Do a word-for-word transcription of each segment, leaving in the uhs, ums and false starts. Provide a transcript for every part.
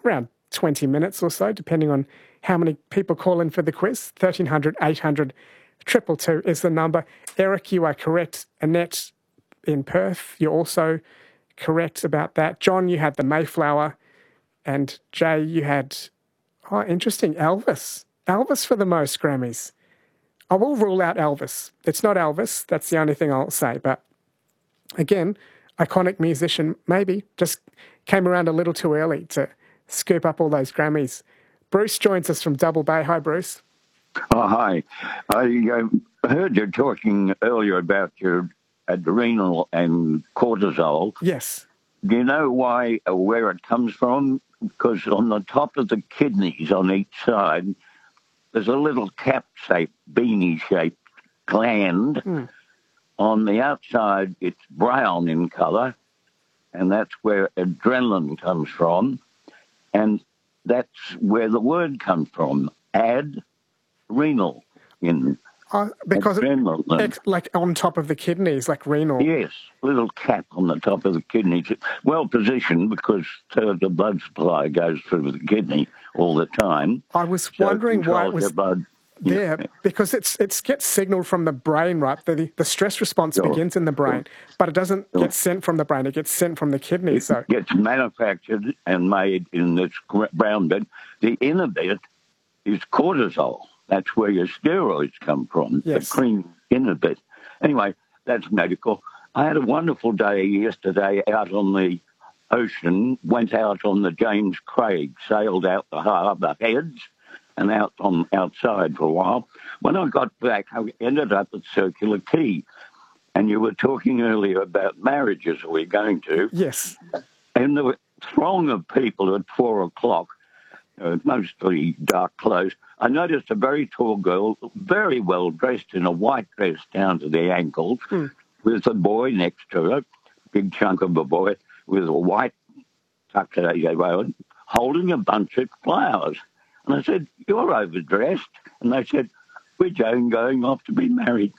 around twenty minutes or so, depending on how many people call in for the quiz. thirteen hundred, eight hundred, two two two is the number. Eric, you are correct. Annette in Perth, you're also correct about that. John, you had the Mayflower. And Jay, you had, oh, interesting, Elvis. Elvis for the most Grammys. I will rule out Elvis. It's not Elvis. That's the only thing I'll say. But again, iconic musician, maybe, just came around a little too early to scoop up all those Grammys. Bruce joins us from Double Bay. Hi, Bruce. Oh, hi. I uh, heard you talking earlier about your adrenal and cortisol. Yes. Do you know why or where it comes from? Because on the top of the kidneys on each side, there's a little cap-shaped, beanie-shaped gland. Mm. On the outside, it's brown in colour, and that's where adrenaline comes from. And that's where the word comes from, ad-renal in uh, because adrenaline. It's like on top of the kidneys, like renal. Yes, little cap on the top of the kidneys. Well positioned because uh, the blood supply goes through the kidney all the time. I was so wondering it why it was blood. there, yeah. because it's it gets signalled from the brain, right? The, the stress response sure. begins in the brain, sure. but it doesn't sure. get sent from the brain. It gets sent from the kidney. It so gets manufactured and made in this brown bit. The inner bit is cortisol. That's where your steroids come from, yes. the cream inner bit. Anyway, that's medical. I had a wonderful day yesterday out on the ocean, went out on the James Craig, sailed out the harbour heads and out on outside for a while. When I got back, I ended up at Circular Quay. And you were talking earlier about marriages we're going to. Yes. And the throng of people at four o'clock, uh, mostly dark clothes, I noticed a very tall girl, very well dressed in a white dress down to the ankles, mm. with a boy next to her, big chunk of a boy, with a white tuxedo, holding a bunch of flowers. And I said, "You're overdressed." And they said, "We're going off to be married."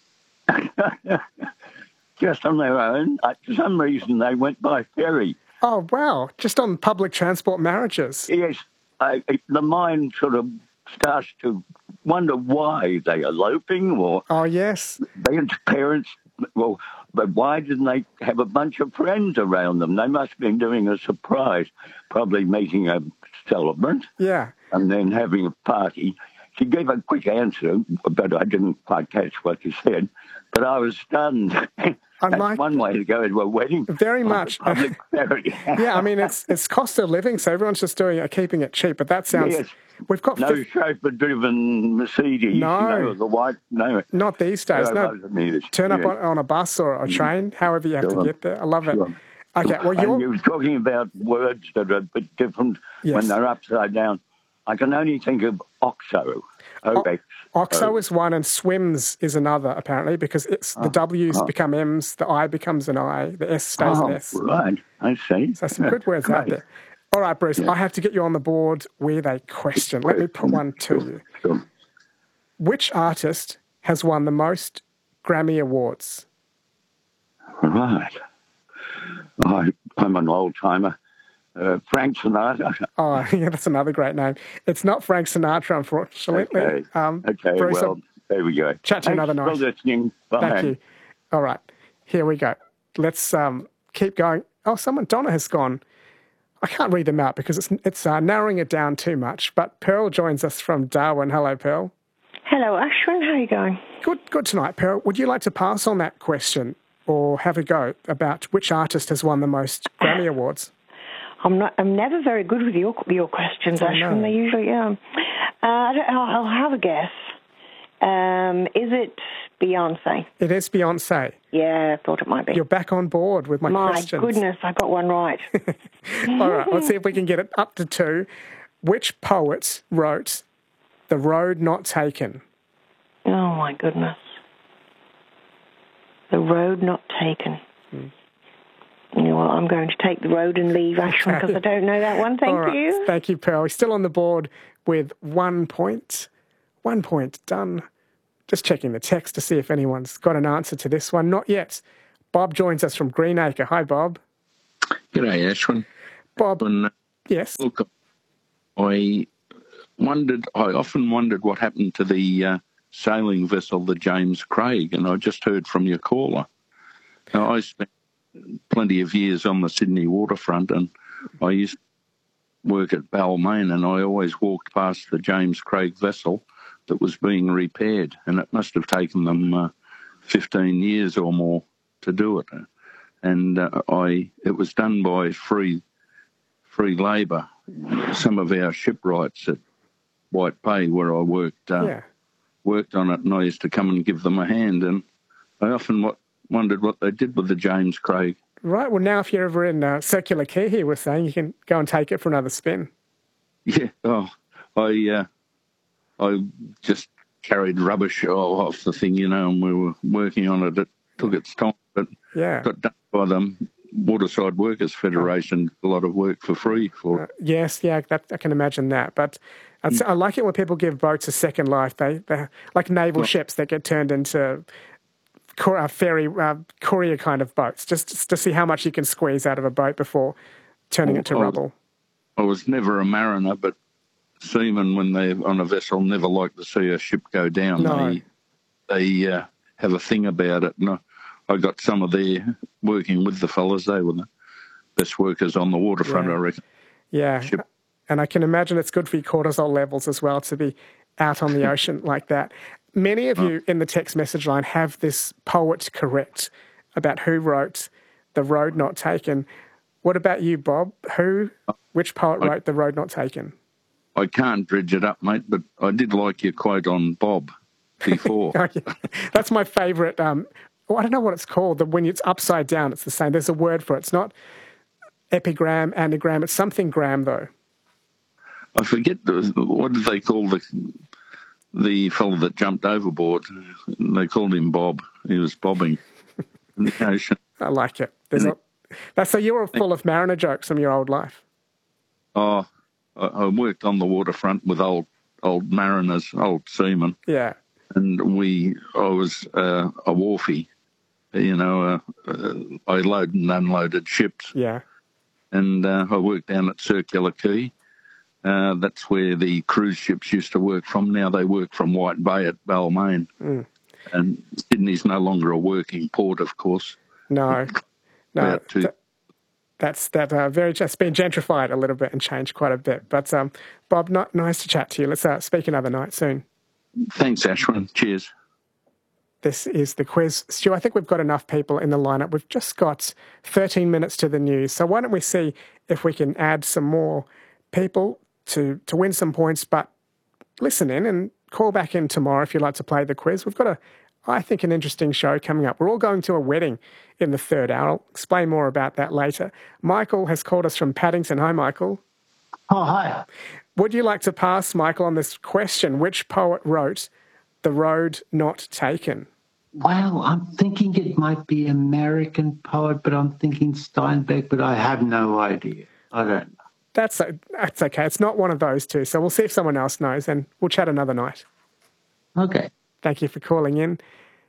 Just on their own. Uh, for some reason, they went by ferry. Oh, wow. Just on public transport marriages. Yes. I, the mind sort of starts to wonder why they're eloping or... Oh, yes. Their parents... Well, but why didn't they have a bunch of friends around them? They must have been doing a surprise, probably meeting a celebrant. Yeah. And then having a party. She gave a quick answer, but I didn't quite catch what she said. But I was stunned. That's like, one way to go to a wedding. Very much. Public ferry. Yeah, I mean, it's it's cost of living, so everyone's just doing it, keeping it cheap. But that sounds... Yes. We've got... No fifty chauffeur-driven Mercedes. No. You know, the white... No. Not these days. No, no. Turn up yeah. on, on a bus or a train, however you have sure. to get there. I love it. Sure. Okay, well, you're... And you were talking about words that are a bit different yes. when they're upside down. I can only think of oxo. O-X. Oxo is one and swims is another, apparently, because it's the oh, W's oh. become M's, the I becomes an I, the S stays oh, an S. right. I see. So some good words out there. All right, Bruce, yeah. I have to get you on the board with a question. Let me put one to sure. you. Sure. Which artist has won the most Grammy Awards? Right. I, I'm an old-timer. Uh, Frank Sinatra. Oh, yeah, that's another great name. It's not Frank Sinatra, unfortunately. Okay, um, okay Bruce, well, there we go. Chat to you another night. Thanks for listening. Bye. Thank you. All right, here we go. Let's um, keep going. Oh, someone, Donna has gone. I can't read them out because it's it's uh, narrowing it down too much. But Pearl joins us from Darwin. Hello, Pearl. Hello, Ashwin. How are you going? Good, good tonight, Pearl. Would you like to pass on that question or have a go about which artist has won the most Grammy Awards? I'm not. I'm never very good with your your questions, Ashwin. No. They usually are. Uh, I don't, I'll, I'll have a guess. Um, is it Beyonce? It is Beyonce. Yeah, I thought it might be. You're back on board with my, my questions. My goodness, I got one right. All right, let's see if we can get it up to two. Which poet wrote "The Road Not Taken"? Oh my goodness, "The Road Not Taken." Hmm. Yeah, well, I'm going to take the road and leave, Ashwin, because I don't know that one. Thank right. you. Thank you, Pearl. We're still on the board with one point. One point done. Just checking the text to see if anyone's got an answer to this one. Not yet. Bob joins us from Greenacre. Hi, Bob. G'day, Ashwin. Bob, Yes. Look, I wondered, I often wondered what happened to the uh, sailing vessel, the James Craig, and I just heard from your caller. Now, I spent plenty of years on the Sydney waterfront, and I used to work at Balmain, and I always walked past the James Craig vessel that was being repaired, and it must have taken them uh, fifteen years or more to do it. And uh, I, it was done by free free labour. Some of our shipwrights at White Bay, where I worked, uh, Yeah. worked on it, and I used to come and give them a hand. And I often w- wondered what they did with the James Craig. Right. Well, now if you're ever in uh, Circular Quay, he was saying, you can go and take it for another spin. Yeah. Oh, I uh, I just carried rubbish off the thing, you know, and we were working on it. It took its time, but Yeah. got done by the Waterside Workers Federation. A lot of work for free for Uh, yes, yeah, that, I can imagine that. But I'd, I like it when people give boats a second life. They, they're like naval Well- ships that get turned into cor- uh, ferry, uh, courier kind of boats, just, just to see how much you can squeeze out of a boat before turning it to Oh, oh. rubble. I was never a mariner, but seamen, when they're on a vessel, never like to see a ship go down. No. They, they uh, have a thing about it. And I, I got some of their working with the fellas. They were the best workers on the waterfront, Yeah. I reckon. Yeah, Ship. and I can imagine it's good for your cortisol levels as well to be out on the ocean like that. Many of you in the text message line have this poet correct about who wrote The Road Not Taken. What about you, Bob? Who, which poet wrote The Road Not Taken? I can't dredge it up, mate, but I did like your quote on Bob before. Oh, yeah. That's my favourite. Um, well, I don't know what it's called. The, when it's upside down, it's the same. There's a word for it. It's not epigram, anagram. It's something gram, though. I forget, the, what did they call the the fellow that jumped overboard? They called him Bob. He was bobbing in the ocean. I like it. There's And a, that's so you're full of mariner jokes from your old life. Oh, I, I worked on the waterfront with old old mariners, old seamen, Yeah. and we. I was uh, a wharfie, you know. Uh, uh, I loaded and unloaded ships, Yeah. and uh, I worked down at Circular Quay. Uh, that's where the cruise ships used to work from. Now they work from White Bay at Balmain, Mm. and Sydney's no longer a working port, of course. No. No. About two. Th- that's that uh, very just been gentrified a little bit and changed quite a bit. But um, Bob, not, nice to chat to you. Let's uh, speak another night soon. Thanks, Ashwin. Cheers. This is the quiz. Stu, I think we've got enough people in the lineup. We've just got thirteen minutes to the news. So why don't we see if we can add some more people to, to win some points, but listen in and call back in tomorrow if you'd like to play the quiz. We've got a, I think, an interesting show coming up. We're all going to a wedding in the third hour. I'll explain more about that later. Michael has called us from Paddington. Hi, Michael. Oh, hi. Would you like to pass, Michael, on this question? Which poet wrote The Road Not Taken? Well, I'm thinking it might be American poet, but I'm thinking Steinbeck, but I have no idea. I don't know. That's, that's okay. It's not one of those two. So we'll see if someone else knows and we'll chat another night. Okay. Thank you for calling in.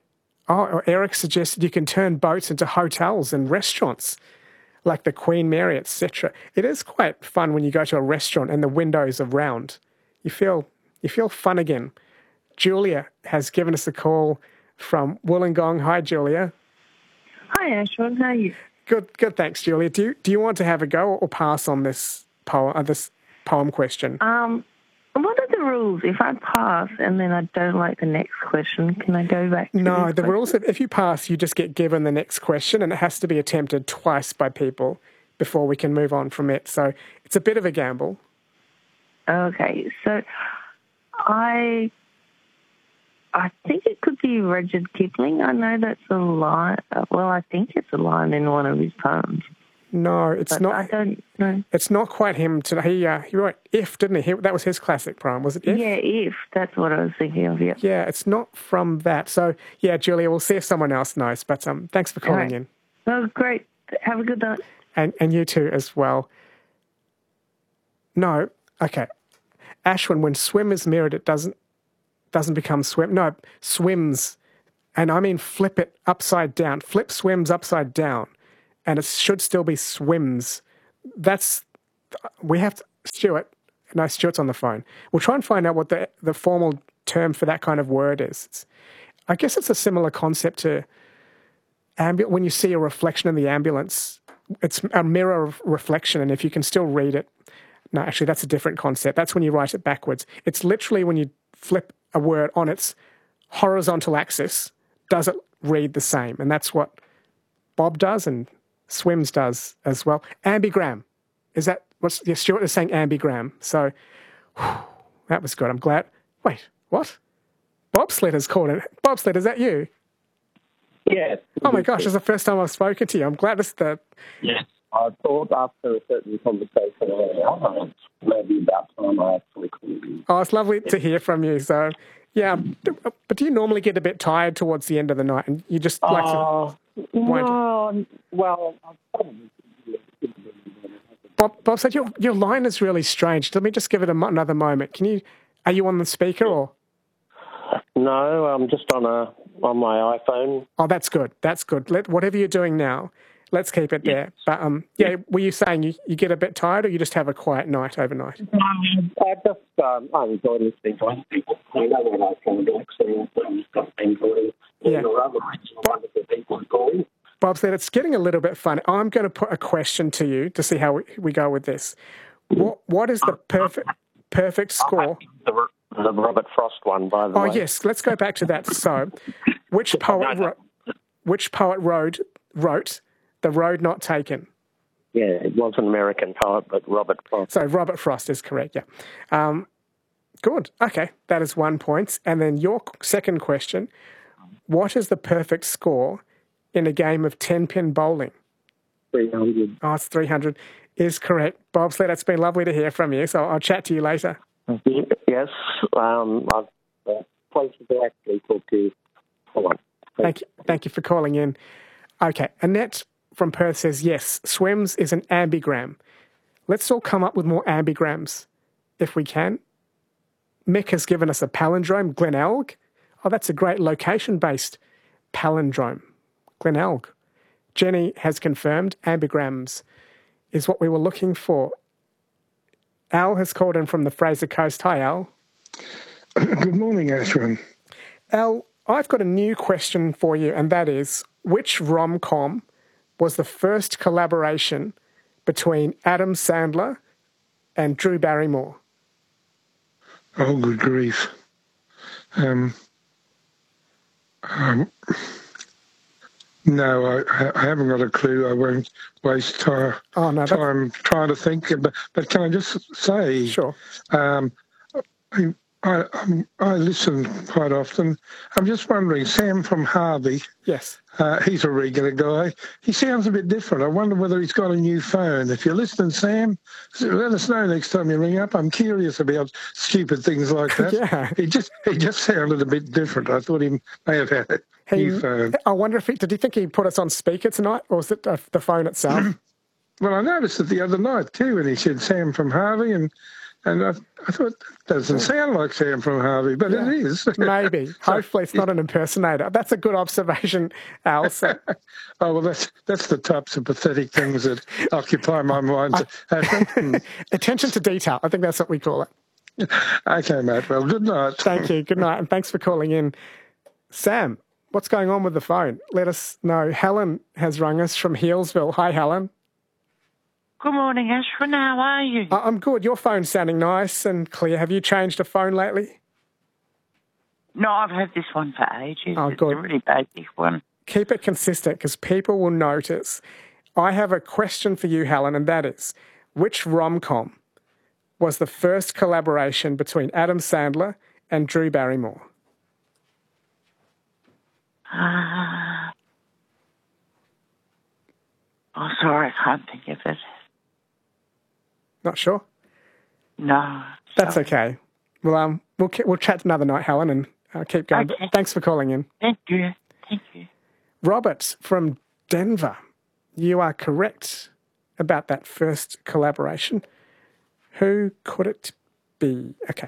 Oh, Eric suggested you can turn boats into hotels and restaurants, like the Queen Mary, et cetera. It is quite fun when you go to a restaurant and the windows are round. You feel you feel fun again. Julia has given us a call from Wollongong. Hi, Julia. Hi, Ashwin. How are you? Good, good. Thanks, Julia. Do you do you want to have a go or pass on this poem? Uh, this poem question. Um, what are the rules? If I pass and then I don't like the next question, can I go back to No, this the question? rules, if you pass, you just get given the next question and it has to be attempted twice by people before we can move on from it. So it's a bit of a gamble. Okay, so I I think it could be Rudyard Kipling. I know that's a line. Well, I think it's a line in one of his poems. No, it's But not. I don't know. It's not quite him. To, he uh, he wrote If, didn't he? he? That was his classic poem, was it? If? Yeah, if. That's what I was thinking of, yeah. Yeah, it's not from that. So, yeah, Julia, we'll see if someone else knows. But um, thanks for calling All right. in. Oh, great. Have a good night. And, and you too as well. No, okay. Ashwin, when swim is mirrored, it doesn't doesn't become swim. No, swims. And I mean flip it upside down. Flip swims upside down. And it should still be swims. That's we have to, Stuart, no, Stuart's on the phone. We'll try and find out what the, the formal term for that kind of word is. It's, I guess it's a similar concept to ambu- when you see a reflection in the ambulance, it's a mirror reflection, and if you can still read it, no, actually, that's a different concept. That's when you write it backwards. It's literally when you flip a word on its horizontal axis, does it read the same? And that's what Bob does and Swims does as well. Ambigram. Is that what's yeah, Stuart is saying ambigram. So whew, that was good. I'm glad. Wait, what? Bobsled is called it. Bobsled, is that you? Yeah. Oh my gosh, it's the first time I've spoken to you. I'm glad it's the... Yes. I thought after a certain conversation earlier, it's maybe about time I actually called you. Oh, it's lovely to hear from you. So, yeah, but do you normally get a bit tired towards the end of the night and you just like uh, to... No, well, I've probably... Bob, Bob said, your, your line is really strange. Let me just give it a, another moment. Can you... Are you on the speaker or... No, I'm just on a on my iPhone. Oh, that's good. That's good. Let, whatever you're doing now, let's keep it there. But um, yeah, were you saying you, you get a bit tired, or you just have a quiet night overnight? Um, I just um, I enjoy listening to other people. I know when I can do excellent things, got enjoying Yeah. other wonderful people calling. Bob said it's getting a little bit fun. I'm going to put a question to you to see how we, we go with this. What what is the perfect perfect score? The, the Robert Frost one, by the Oh way. yes, let's go back to that. So, which poet wrote, which poet wrote wrote The Road Not Taken? Yeah, it was an American poet, but Robert Frost. So Robert Frost is correct. Yeah, um, good. Okay, that is one point. And then your second question: what is the perfect score in a game of ten-pin bowling? three hundred. Oh, it's three hundred. Is correct. Bob Sled, it's been lovely to hear from you, so I'll chat to you later. Yes, um, I've uh, places to actually talk to you. Hold on. Thank you, thank you for calling in. Okay, Annette from Perth says, yes, Swims is an ambigram. Let's all come up with more ambigrams, if we can. Mick has given us a palindrome, Glenelg. Oh, that's a great location-based palindrome, Glenelg. Jenny has confirmed ambigrams is what we were looking for. Al has called in from the Fraser Coast. Hi, Al. Good morning, Ashwin. Al, I've got a new question for you, and that is, which rom-com was the first collaboration between Adam Sandler and Drew Barrymore? Oh, good grief. Um, um, no, I, I haven't got a clue. I won't waste time, oh, no, time trying to think. But, but can I just say, sure. Um, I, I, um, I listen quite often. I'm just wondering, Sam from Harvey, yes, uh, he's a regular guy. He sounds a bit different. I wonder whether he's got a new phone. If you're listening, Sam, let us know next time you ring up. I'm curious about stupid things like that. Yeah. He just he just sounded a bit different. I thought he may have had a he, new phone. I wonder if he, did he think he put us on speaker tonight, or was it uh, the phone itself? Well, I noticed it the other night too, when he said Sam from Harvey, and and I, I thought, that doesn't sound like Sam from Harvey, but yeah, it is. Maybe. Hopefully it's not an impersonator. That's a good observation, Al. So. Oh, well, that's that's the types of pathetic things that occupy my mind. I, attention to detail. I think that's what we call it. Okay, mate. Well, good night. Thank you. Good night, and thanks for calling in. Sam, what's going on with the phone? Let us know. Helen has rung us from Healesville. Hi, Helen. Good morning, Ashwin. How are you? I'm good. Your phone's sounding nice and clear. Have you changed a phone lately? No, I've had this one for ages. Oh, it's good. a really basic one. Keep it consistent because people will notice. I have a question for you, Helen, and that is, which rom-com was the first collaboration between Adam Sandler and Drew Barrymore? Uh, oh, sorry, I can't think of it. Not sure? No. That's sorry. okay. Well, um, we'll we'll chat another night, Helen, and uh, keep going. Okay. Thanks for calling in. Thank you. Thank you. Robert from Denver, you are correct about that first collaboration. Who could it be? Okay.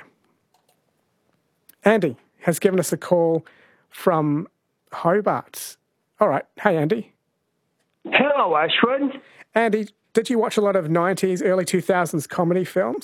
Andy has given us a call from Hobart. All right. Hey, Andy. Hello, Ashwin. Andy, Did you watch a lot of nineties, early two thousands comedy films?